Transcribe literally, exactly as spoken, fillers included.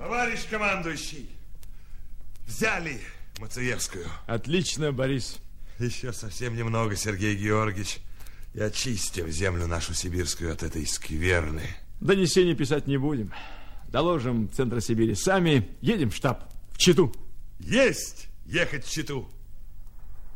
Товарищ командующий, взяли Мациевскую. Отлично, Борис. Еще совсем немного, Сергей Георгиевич, и очистим землю нашу сибирскую от этой скверны. Донесений писать не будем. Доложим в Центр Сибири. Сами едем в штаб, в Читу. Есть ехать в Читу.